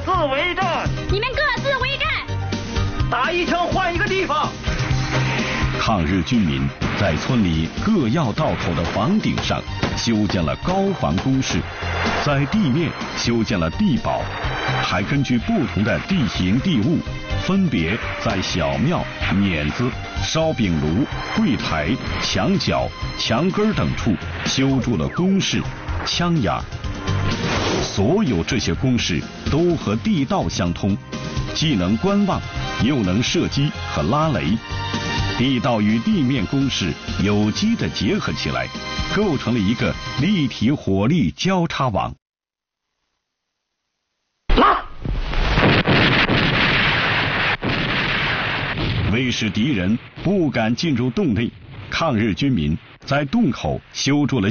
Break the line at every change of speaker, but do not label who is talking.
自为战。
你们各自为战。
打一枪换一个地方。
抗日军民在村里各要道口的房顶上修建了高房工事，在地面修建了地堡，还根据不同的地形地物，分别在小庙、碾子、烧饼炉、柜台、墙角、墙根等处修筑了工事、枪眼。所有这些工事都和地道相通，既能观望，又能射击和拉雷。地道与地面工事有机地结合起来，构成了一个立体火力交叉网。为使敌人不敢进入洞内，抗日军民在洞口修筑了